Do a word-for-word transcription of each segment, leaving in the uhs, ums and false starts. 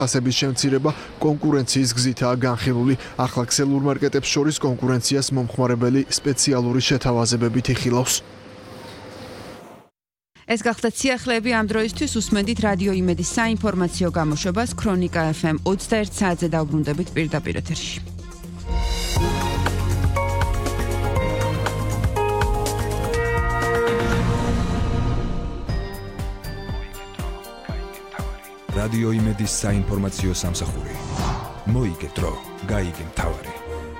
ასების შემცირება კონკურენციის გზითაა განხილული. ახლა ქსელურ მარკეტებს შორის კონკურენციას მომხმარებელი სპეციალური შეთავაზებებით იხილავს. ეს გახდა სიახლეები ამ დროისთვის. უსმენდით რადიო იმედის საინფორმაციო გამოშვებას ქრონიკა ეფ ემ ოცდაერთ საათზე დავბრუნდებით პირდაპირ ეთერში. რადიო იმედის საინფორმაციო სამსახური. მოიგეთ დრო, გაიგე მთავარი.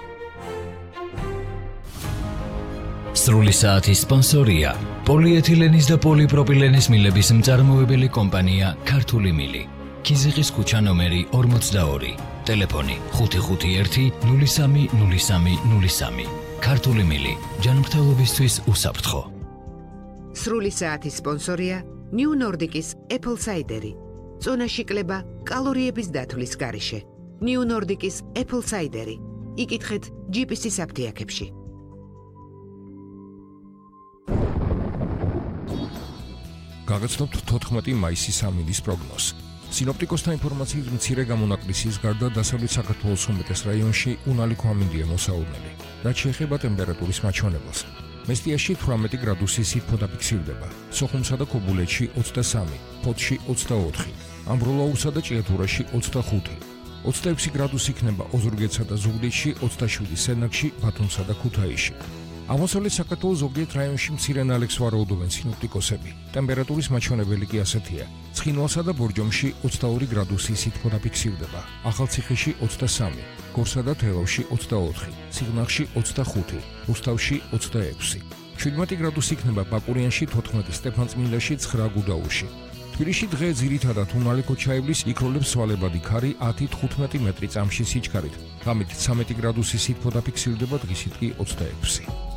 სრული საათის სპონსორია პოლიეთილენის და პოლიპროპილენის მილების მწარმოებელი კომპანია ქართული მილი. ქიზიყის ქუჩა ნომერი ორმოცდაორი. ტელეფონი ხუთი ხუთი ერთი ნული სამი ნული სამი ნული სამი. ქართული მილი ჯანმრთელობისთვის უსაფრთხო. სრული საათის სპონსორია New Nordic-ის Apple Cider-ი. წონაში კლება კალორიების დათვლის გარეშე. New Nordic-ის Apple Cider-ი. იკითხეთ ჯი პი სი-ის აფთიაქებში. გაგაცნობთ თოთხმეტი მაისის ამინდის პროგნოზს. სინოპტიკოსთა ინფორმაციით მცირე გამონაკლისის გარდა დასავლეთ საქართველოს უმეტეს რაიონში უნალიქო ამინდია მოსაუბრებელი. რაც შეეხება ტემპერატურის მაჩვენებელს. მესტიაში თვრამეტი გრადუსი სითბო დაფიქსირდება. სოხუმსა და ქობულეთში ოცდასამი, ფოთში ოცდაოთხი, ამბროლაურსა და ჭიათურაში ოცდახუთი, ოცდაექვსი გრადუსი იქნება ოზურგეთსა და ზუგდიდში, ოცდაშვიდი სენაკში, ბათუმსა და ქუთაისში. აღმოსავლეთ საქართველოს ზოგიერთ რაიონში მცირე ნალექს ვარაუდობენ სინოპტიკოსები. ტემპერატურის მაჩვენებელი კი ასეთია. ცხინვალსა და ბორჯომში ოცდაორი გრადუსი სითბო დაფიქსირდება. ახალციხეში ოცდასამი, გორსა და თელავში ოცდაოთხი, სიღნაღში ოცდახუთი, რუსთავში ოცდაექვსი. შვიდმეტი გრადუსი იქნება ბაკურიანში, თოთხმეტი სტეფანწმინდაში, ცხრა გუდაურში. თბილისში დღე ძირითადად უნალიქო ჩაივლის, იქროლებს სვალებადი ქარი ათი თხუთმეტი მეტრი წამში სიჩქარით. ღამით ცამეტი გრადუსი სითბო დაფიქსირდება, დღისით კი ოცდაექვსი.